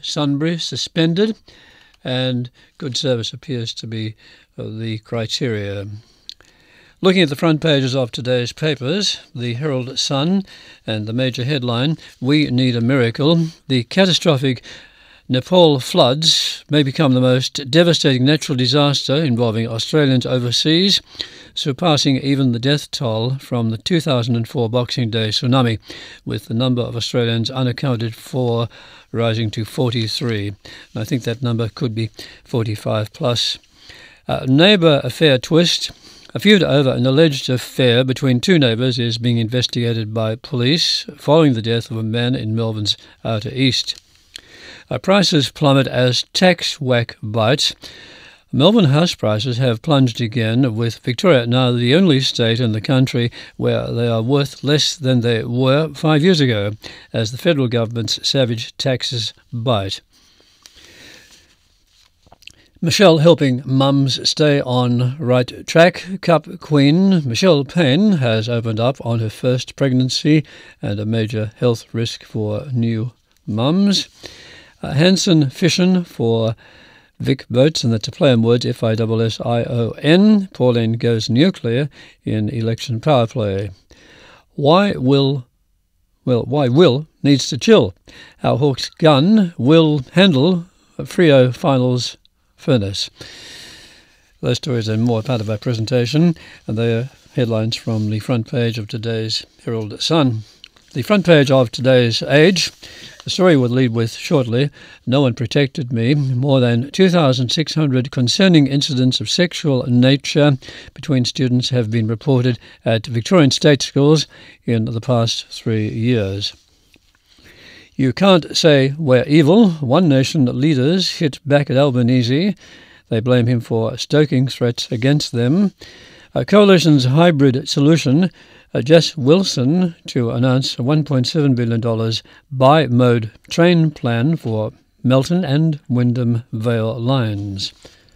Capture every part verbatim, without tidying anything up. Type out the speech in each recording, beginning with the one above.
Sunbury suspended, and good service appears to be uh, the criteria. Looking at the front pages of today's papers, the Herald Sun and the major headline, "We Need a Miracle," the catastrophic Nepal floods may become the most devastating natural disaster involving Australians overseas, surpassing even the death toll from the two thousand four Boxing Day tsunami, with the number of Australians unaccounted for rising to forty-three. And I think that number could be forty-five plus. Uh, neighbour affair twist. A feud over an alleged affair between two neighbours is being investigated by police following the death of a man in Melbourne's outer east. Uh, prices plummet as tax whack bites. Melbourne house prices have plunged again, with Victoria now the only state in the country where they are worth less than they were five years ago, as the federal government's savage taxes bite. Michelle helping mums stay on right track. Cup Queen Michelle Payne has opened up on her first pregnancy and a major health risk for new mums. Uh, Hanson Fission for Vic votes, and that's a play on words, F I S S I O N. Pauline goes nuclear in election power play. Why will, well, why Will needs to chill. How Hawke's gun will handle Freo finals furnace. Those stories and more are part of our presentation, and they are headlines from the front page of today's Herald Sun. The front page of today's Age, the story we'll lead with shortly, "No one protected me." More than two thousand six hundred concerning incidents of sexual nature between students have been reported at Victorian state schools in the past three years. You can't say we're evil. One Nation leaders hit back at Albanese. They blame him for stoking threats against them. A coalition's hybrid solution, uh, Jess Wilson to announce a one point seven billion dollars bi-mode train plan for Melton and Wyndham Vale lines.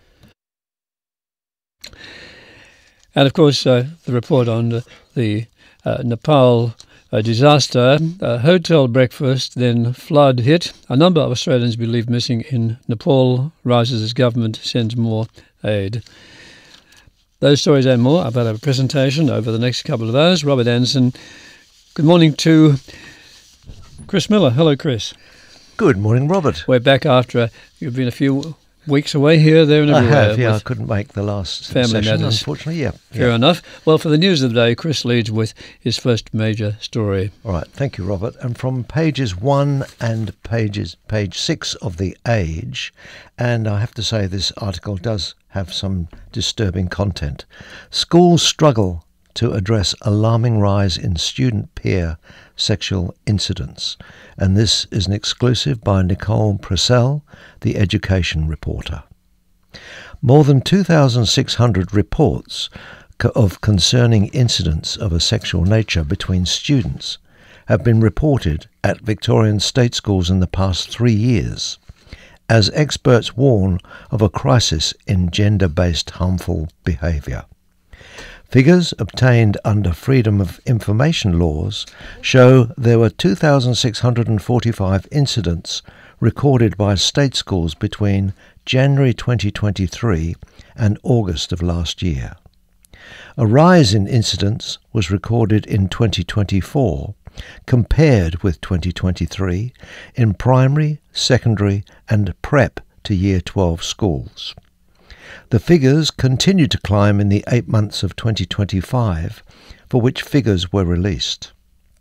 And of course, uh, the report on uh, the uh, Nepal A disaster, a hotel breakfast, then flood hit. A number of Australians believed missing in Nepal rises as government sends more aid. Those stories and more about our presentation over the next couple of hours. Robert Anderson, good morning to Chris Miller. Hello, Chris. Good morning, Robert. We're back after, a, you've been a few weeks away here, there and everywhere. I have, yeah. I couldn't make the last family session, matters. Unfortunately, yeah. Fair yeah. enough. Well, for the news of the day, Chris leads with his first major story. All right, thank you, Robert. And from pages one and pages page six of The Age, and I have to say this article does have some disturbing content. Schools struggle to address alarming rise in student peer sexual incidents. And this is an exclusive by Nicole Purcell, the education reporter. More than two thousand six hundred reports of concerning incidents of a sexual nature between students have been reported at Victorian state schools in the past three years, as experts warn of a crisis in gender-based harmful behaviour. Figures obtained under Freedom of Information laws show there were two thousand six hundred forty-five incidents recorded by state schools between January twenty twenty-three and August of last year. A rise in incidents was recorded in twenty twenty-four compared with twenty twenty-three in primary, secondary and prep to year twelve schools. The figures continued to climb in the eight months of twenty twenty-five, for which figures were released.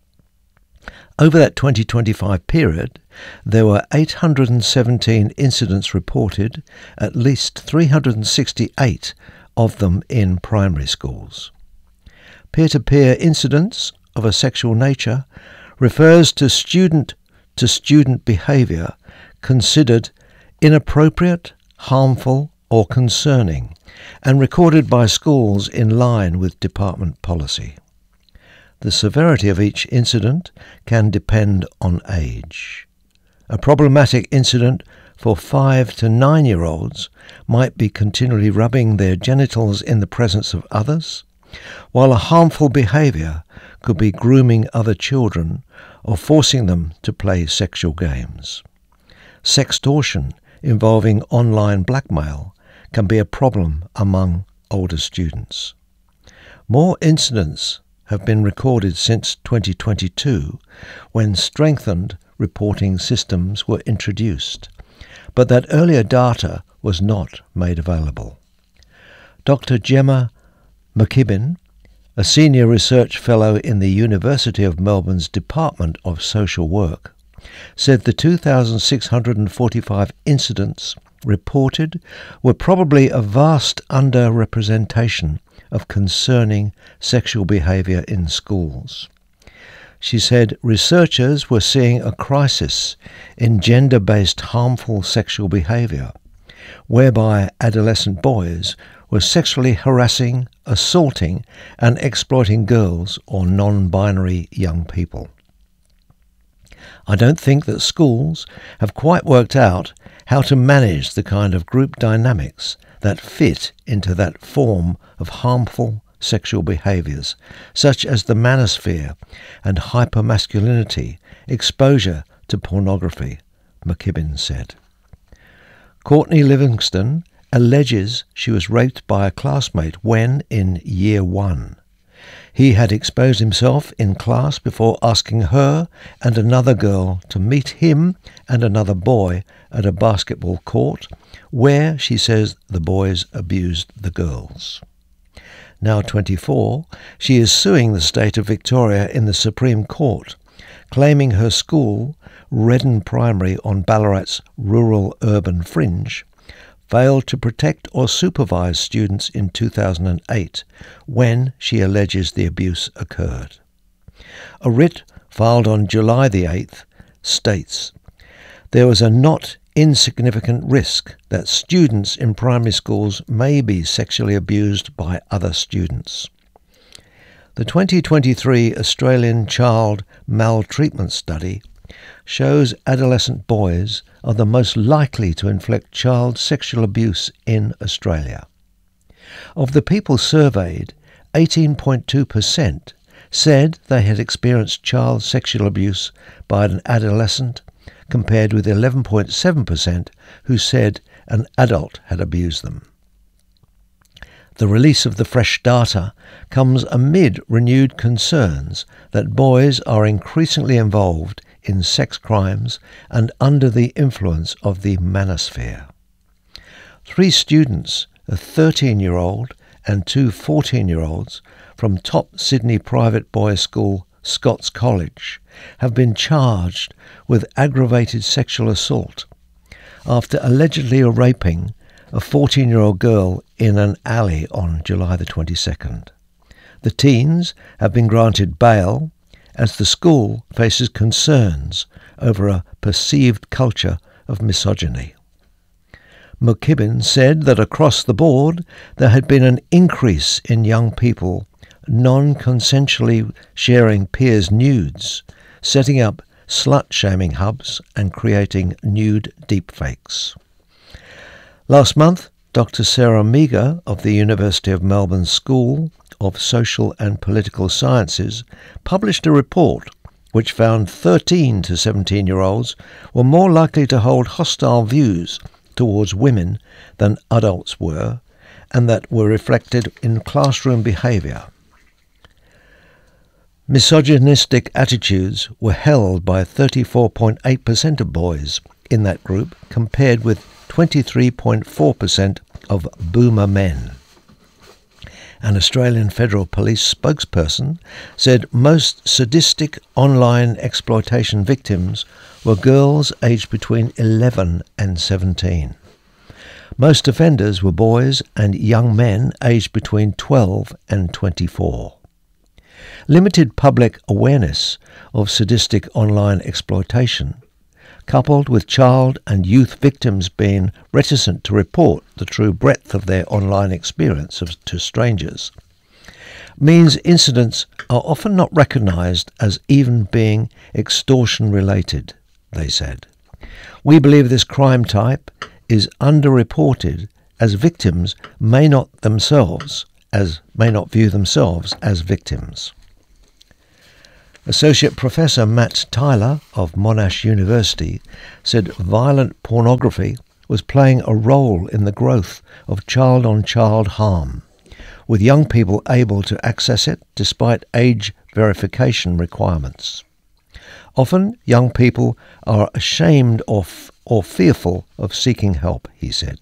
Over that twenty twenty-five period, there were eight hundred seventeen incidents reported, at least three hundred sixty-eight of them in primary schools. Peer-to-peer incidents of a sexual nature refers to student-to-student behaviour considered inappropriate, harmful, or concerning, and recorded by schools in line with department policy. The severity of each incident can depend on age. A problematic incident for five to nine-year-olds might be continually rubbing their genitals in the presence of others, while a harmful behaviour could be grooming other children or forcing them to play sexual games. sextortion involving online blackmail can be a problem among older students. More incidents have been recorded since twenty twenty-two, when strengthened reporting systems were introduced, but that earlier data was not made available. Doctor Gemma McKibbin, a senior research fellow in the University of Melbourne's Department of Social Work, said the two thousand six hundred forty-five incidents reported were probably a vast underrepresentation of concerning sexual behaviour in schools. She said researchers were seeing a crisis in gender-based harmful sexual behaviour, whereby adolescent boys were sexually harassing, assaulting and exploiting girls or non-binary young people. I don't think that schools have quite worked out how to manage the kind of group dynamics that fit into that form of harmful sexual behaviours, such as the manosphere and hypermasculinity, exposure to pornography, McKibbin said. Courtney Livingston alleges she was raped by a classmate when in year one. He had exposed himself in class before asking her and another girl to meet him and another boy at a basketball court, where she says the boys abused the girls. Now twenty-four, she is suing the state of Victoria in the Supreme Court, claiming her school, Redden Primary on Ballarat's rural-urban fringe, failed to protect or supervise students in two thousand eight when she alleges the abuse occurred. A writ filed on July the eighth states, "There was a not insignificant risk that students in primary schools may be sexually abused by other students." The twenty twenty-three Australian Child Maltreatment Study shows adolescent boys are the most likely to inflict child sexual abuse in Australia. Of the people surveyed, eighteen point two percent said they had experienced child sexual abuse by an adolescent, compared with eleven point seven percent who said an adult had abused them. The release of the fresh data comes amid renewed concerns that boys are increasingly involved in sex crimes and under the influence of the manosphere. Three students, a thirteen-year-old and two fourteen-year-olds from top Sydney private boys' school Scots College, have been charged with aggravated sexual assault after allegedly raping a fourteen-year-old girl in an alley on July the twenty-second. The teens have been granted bail as the school faces concerns over a perceived culture of misogyny. McKibbin said that across the board there had been an increase in young people non-consensually sharing peers' nudes, setting up slut-shaming hubs and creating nude deepfakes. Last month, Doctor Sarah Meagher of the University of Melbourne School of Social and Political Sciences published a report which found thirteen to seventeen-year-olds were more likely to hold hostile views towards women than adults were, and that were reflected in classroom behaviour. Misogynistic attitudes were held by thirty-four point eight percent of boys in that group, compared with twenty-three point four percent of boomer men. An Australian Federal Police spokesperson said most sadistic online exploitation victims were girls aged between eleven and seventeen. Most offenders were boys and young men aged between twelve and twenty-four. Limited public awareness of sadistic online exploitation, coupled with child and youth victims being reticent to report the true breadth of their online experience of, to strangers, means incidents are often not recognised as even being extortion-related, they said. We believe this crime type is underreported, as victims may not themselves as may not view themselves as victims. Associate Professor Matt Tyler of Monash University said violent pornography was playing a role in the growth of child-on-child harm, with young people able to access it despite age verification requirements. Often, young people are ashamed or, f- or fearful of seeking help, he said.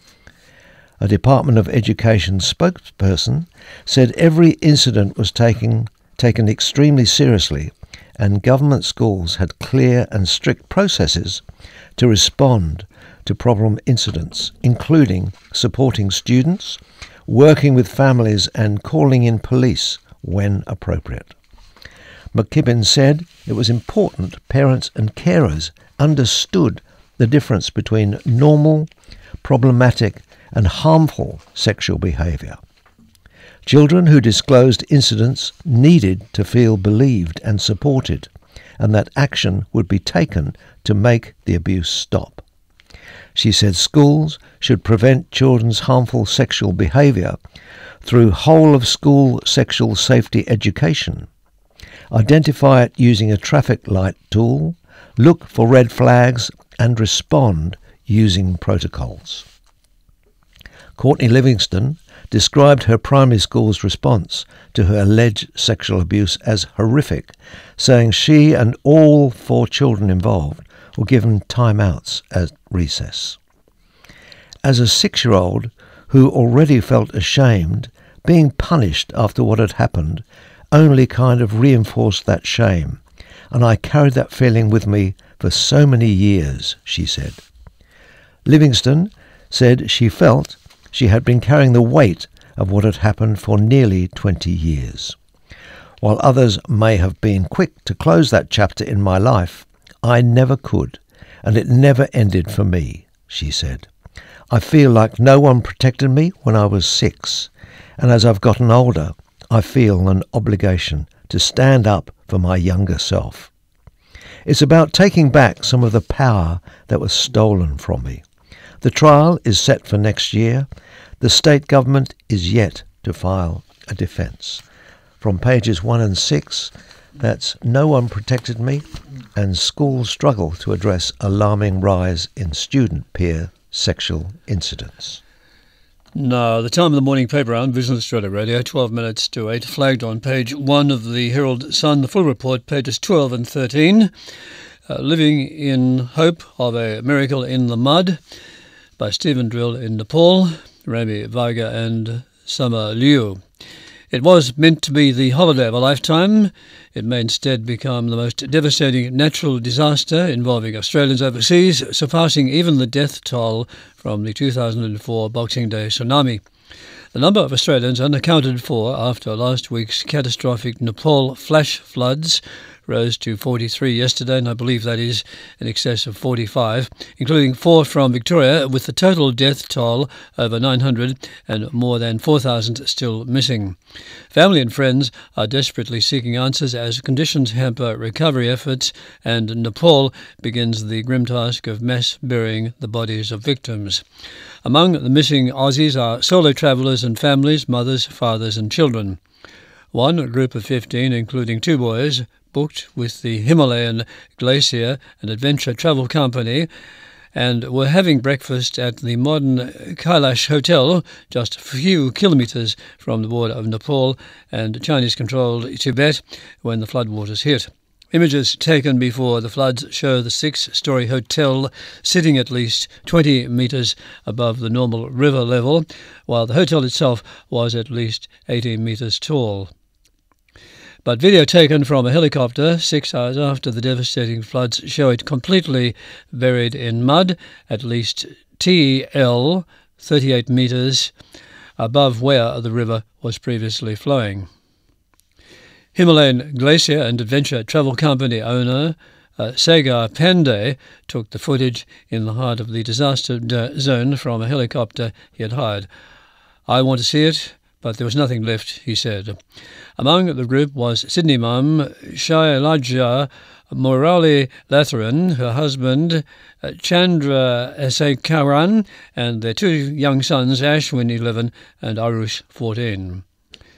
A Department of Education spokesperson said every incident was taken, taken extremely seriously, and government schools had clear and strict processes to respond to problem incidents, including supporting students, working with families and calling in police when appropriate. McKibbin said it was important parents and carers understood the difference between normal, problematic and harmful sexual behaviour. Children who disclosed incidents needed to feel believed and supported, and that action would be taken to make the abuse stop. She said schools should prevent children's harmful sexual behaviour through whole-of-school sexual safety education, identify it using a traffic light tool, look for red flags and respond using protocols. Courtney Livingston described her primary school's response to her alleged sexual abuse as horrific, saying she and all four children involved were given time-outs at recess. As a six-year-old who already felt ashamed, being punished after what had happened only kind of reinforced that shame, and I carried that feeling with me for so many years, she said. Livingston said she felt she had been carrying the weight of what had happened for nearly twenty years. While others may have been quick to close that chapter in my life, I never could, and it never ended for me, she said. I feel like no one protected me when I was six, and as I've gotten older, I feel an obligation to stand up for my younger self. It's about taking back some of the power that was stolen from me. The trial is set for next year. The state government is yet to file a defence. From pages one and six, that's No One Protected Me, and schools struggle to address alarming rise in student peer sexual incidents. Now, the time of the morning paper on Vision Australia Radio, twelve minutes to eight, flagged on page one of the Herald Sun. The full report, pages twelve and thirteen. Uh, Living in Hope of a Miracle in the Mud by Stephen Drill in Nepal, Rami Varga and Summer Liu. It was meant to be the holiday of a lifetime. It may instead become the most devastating natural disaster involving Australians overseas, surpassing even the death toll from the two thousand four Boxing Day tsunami. The number of Australians unaccounted for after last week's catastrophic Nepal flash floods rose to forty-three yesterday, and I believe that is in excess of forty-five, including four from Victoria, with the total death toll over nine hundred and more than four thousand still missing. Family and friends are desperately seeking answers as conditions hamper recovery efforts, and Nepal begins the grim task of mass burying the bodies of victims. Among the missing Aussies are solo travellers and families, mothers, fathers and children. One group of fifteen, including two boys, booked with the Himalayan Glacier, an adventure travel company, and were having breakfast at the modern Kailash Hotel, just a few kilometres from the border of Nepal and Chinese-controlled Tibet, when the floodwaters hit. Images taken before the floods show the six-storey hotel sitting at least twenty metres above the normal river level, while the hotel itself was at least eighty metres tall. But video taken from a helicopter six hours after the devastating floods show it completely buried in mud, at least T L thirty-eight metres above where the river was previously flowing. Himalayan Glacier and adventure travel company owner uh, Sagar Pandey took the footage in the heart of the disaster d- zone from a helicopter he had hired. I want to see it, but there was nothing left, he said. Among the group was Sydney mum Shailaja Morali Latharan, her husband uh, Chandra Sekaran, and their two young sons, Ashwin, eleven, and Arush, fourteen.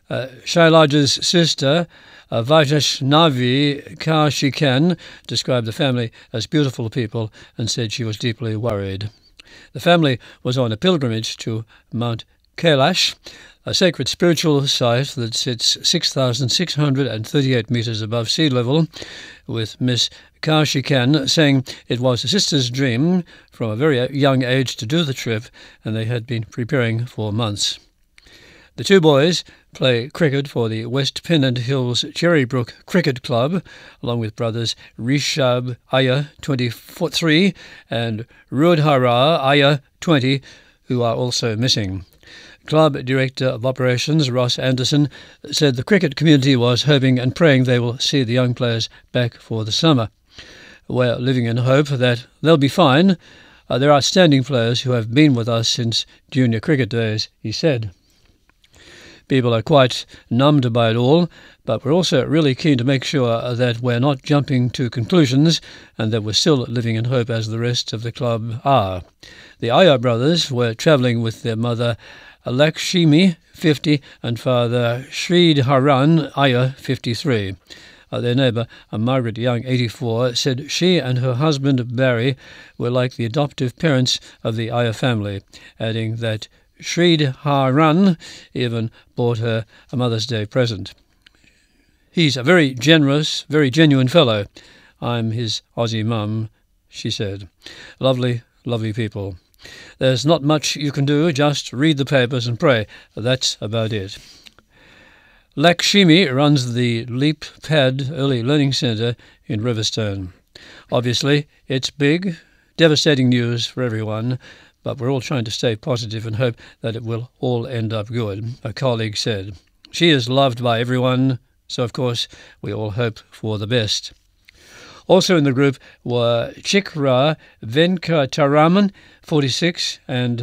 Uh, Shailaja's sister, uh, Vaishnavi Kashikan, described the family as beautiful people and said she was deeply worried. The family was on a pilgrimage to Mount Kailash, a sacred spiritual site that sits six thousand six hundred thirty-eight metres above sea level, with Miss Kashikan saying it was a sister's dream from a very young age to do the trip, and they had been preparing for months. The two boys play cricket for the West Pennant Hills Cherrybrook Cricket Club, along with brothers Rishabh Iyer, twenty-three, and Rudhara Iyer, twenty, who are also missing. Club Director of Operations Ross Anderson said the cricket community was hoping and praying they will see the young players back for the summer. We're living in hope that they'll be fine. Uh, they're outstanding players who have been with us since junior cricket days, he said. People are quite numbed by it all, but we're also really keen to make sure that we're not jumping to conclusions and that we're still living in hope as the rest of the club are. The Iyer brothers were travelling with their mother Lakshmi, fifty, and father Sridharan Iyer, fifty-three. Uh, their neighbour, uh, Margaret Young, eighty-four, said she and her husband Barry were like the adoptive parents of the Iyer family, adding that Sridharan even bought her a Mother's Day present. He's a very generous, very genuine fellow. I'm his Aussie mum, she said. Lovely, lovely people. There's not much you can do, just read the papers and pray. That's about it. Lakshmi runs the Leap Pad Early Learning Centre in Riverstone. Obviously, it's big, devastating news for everyone, but we're all trying to stay positive and hope that it will all end up good, a colleague said. She is loved by everyone, so of course we all hope for the best. Also in the group were Chikra Venkataraman, forty-six, and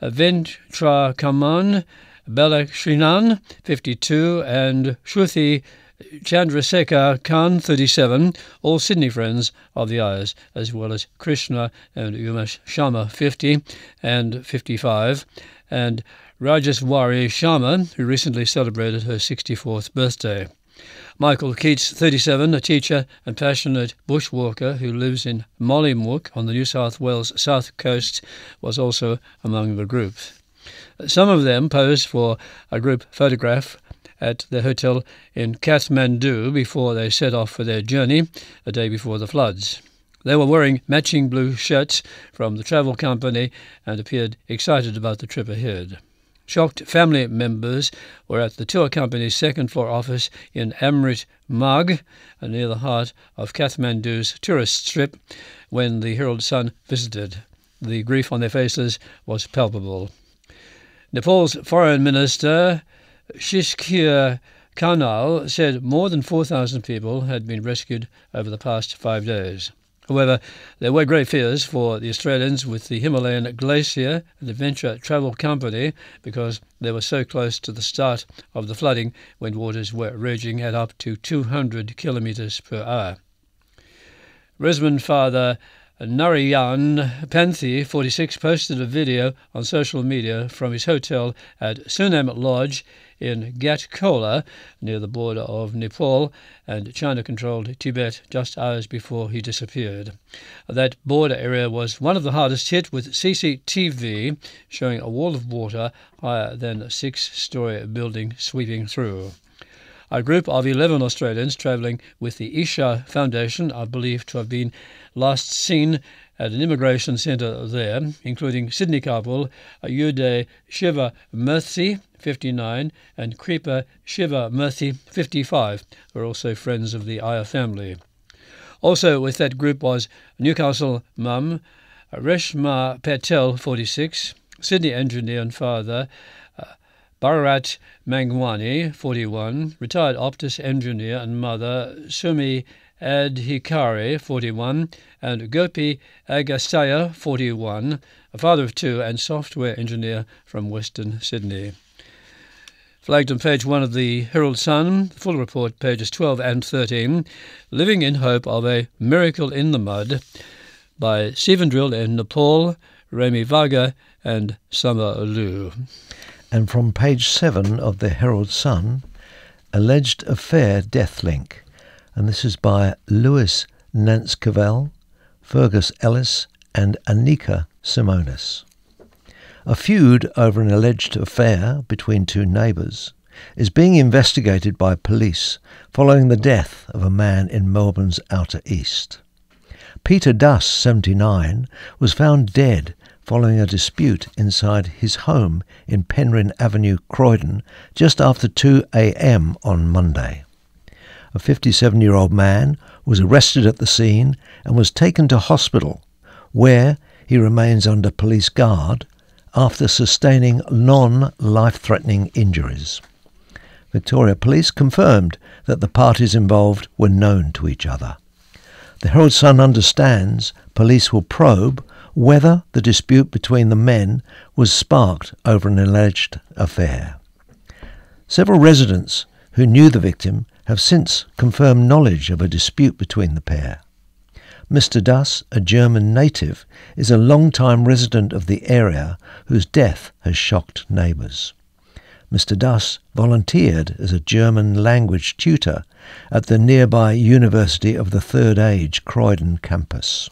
Ventrakaman Balakrishnan, fifty-two, and Shruti Chandrasekhar Khan, thirty-seven, all Sydney friends of the Ayers, as well as Krishna and Umesh Sharma, fifty and fifty-five, and Rajeswari Sharma, who recently celebrated her sixty-fourth birthday. Michael Keats, thirty-seven, a teacher and passionate bushwalker who lives in Mollymook on the New South Wales south coast, was also among the group. Some of them posed for a group photograph at their hotel in Kathmandu before they set off for their journey a day before the floods. They were wearing matching blue shirts from the travel company and appeared excited about the trip ahead. Shocked family members were at the tour company's second-floor office in Amrit Marg, near the heart of Kathmandu's tourist strip, when the Herald Sun visited. The grief on their faces was palpable. Nepal's Foreign Minister Shishkir Kanal said more than four thousand people had been rescued over the past five days. However, there were great fears for the Australians with the Himalayan Glacier and Adventure Travel Company because they were so close to the start of the flooding when waters were raging at up to two hundred kilometres per hour. Risman father Narayan Panthi, forty-six, posted a video on social media from his hotel at Sunam Lodge in Gatkola, near the border of Nepal and China-controlled Tibet, just hours before he disappeared. That border area was one of the hardest hit, with C C T V showing a wall of water higher than a six-storey building sweeping through. A group of eleven Australians travelling with the Isha Foundation are believed to have been last seen at an immigration centre there, including Sydney couple Uday Shiva Murthy, fifty-nine, and Kripa Shiva Murthy, fifty-five, who are also friends of the Iyer family. Also with that group was Newcastle mum Reshma Patel, forty-six, Sydney engineer and father Bharat Mangwani, forty-one, retired Optus engineer and mother Sumi Adhikari, forty-one, and Gopi Agastya, forty-one, a father of two and software engineer from Western Sydney. Flagged on page one of the Herald Sun, the full report, pages twelve and thirteen, Living in Hope of a Miracle in the Mud, by Stephen Drill in Nepal, Remy Vaga and Summer Lu. And from page seven of the Herald Sun, Alleged Affair Death Link, and this is by Lewis Nance Cavell, Fergus Ellis and Anika Simonis. A feud over an alleged affair between two neighbours is being investigated by police following the death of a man in Melbourne's Outer East. Peter Duss, seventy-nine, was found dead following a dispute inside his home in Penryn Avenue, Croydon, just after two a m on Monday. A fifty-seven-year-old man was arrested at the scene and was taken to hospital, where he remains under police guard after sustaining non-life-threatening injuries. Victoria Police confirmed that the parties involved were known to each other. The Herald Sun understands police will probe whether the dispute between the men was sparked over an alleged affair. Several residents who knew the victim have since confirmed knowledge of a dispute between the pair. Mister Duss, a German native, is a long-time resident of the area whose death has shocked neighbours. Mister Duss volunteered as a German language tutor at the nearby University of the Third Age Croydon campus.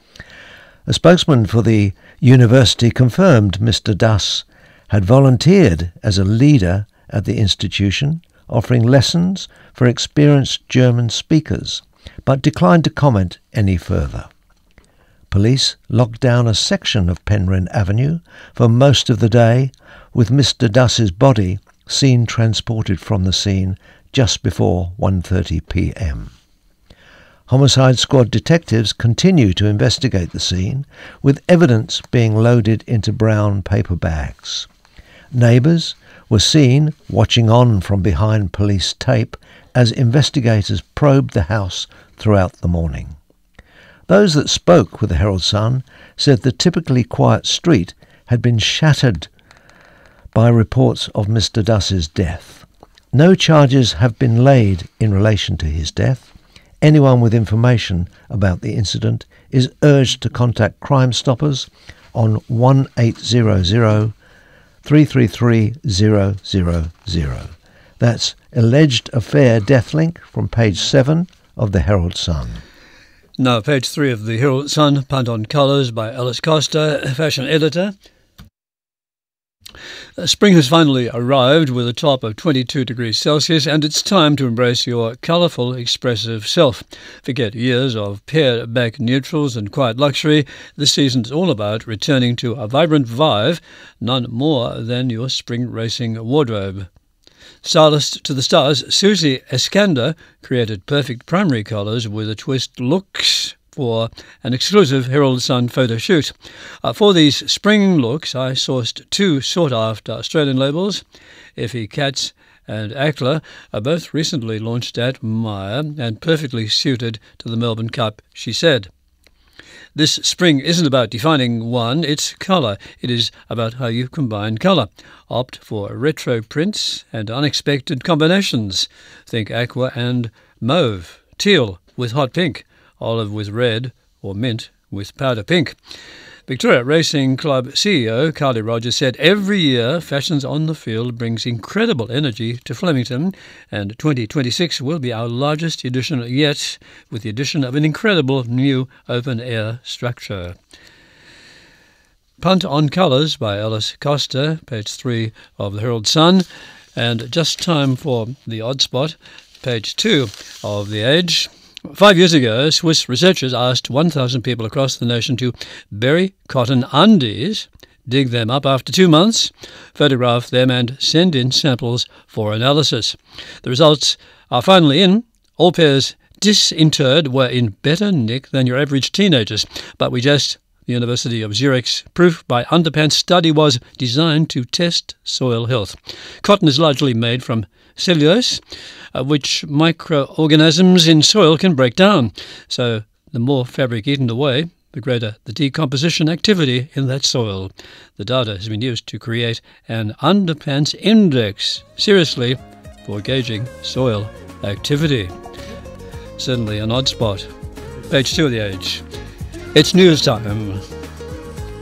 A spokesman for the university confirmed Mister Duss had volunteered as a leader at the institution, offering lessons for experienced German speakers, but declined to comment any further. Police locked down a section of Penryn Avenue for most of the day, with Mister Duss's body seen transported from the scene just before one thirty p m. Homicide Squad detectives continue to investigate the scene, with evidence being loaded into brown paper bags. Neighbours were seen watching on from behind police tape as investigators probed the house throughout the morning. Those that spoke with the Herald Sun said the typically quiet street had been shattered by reports of Mister Duss's death. No charges have been laid in relation to his death. Anyone with information about the incident is urged to contact Crime Stoppers on one eight hundred, three three three, zero zero zero. That's Alleged Affair Death Link from page seven of the Herald Sun. Now, page three of the Herald Sun, Punt on Colours by Alice Costa, fashion editor. Spring has finally arrived with a top of twenty-two degrees Celsius, and it's time to embrace your colourful, expressive self. Forget years of pared-back neutrals and quiet luxury. This season's all about returning to a vibrant vibe, none more than your spring racing wardrobe. Stylist to the stars, Susie Eskander created perfect primary colours with a twist looks for an exclusive Herald Sun photo shoot. Uh, for these spring looks, I sourced two sought-after Australian labels, Effie Katz and Ackler, are both recently launched at Myer and perfectly suited to the Melbourne Cup, she said. This spring isn't about defining one, it's colour. It is about how you combine colour. Opt for retro prints and unexpected combinations. Think aqua and mauve, teal with hot pink, olive with red, or mint with powder pink. Victoria Racing Club C E O Carly Rogers said, every year Fashions on the Field brings incredible energy to Flemington, and twenty twenty-six will be our largest edition yet, with the addition of an incredible new open-air structure. Punt on Colours by Alice Costa, page three of the Herald Sun, and just time for the odd spot, page two of The Age. Five years ago, Swiss researchers asked one thousand people across the nation to bury cotton undies, dig them up after two months, photograph them and send in samples for analysis. The results are finally in. All pairs disinterred were in better nick than your average teenagers, but we just... The University of Zurich's Proof by Underpants study was designed to test soil health. Cotton is largely made from cellulose, uh, which microorganisms in soil can break down. So the more fabric eaten away, the greater the decomposition activity in that soil. The data has been used to create an underpants index, seriously, for gauging soil activity. Certainly an odd spot. Page two of The Age. It's news time.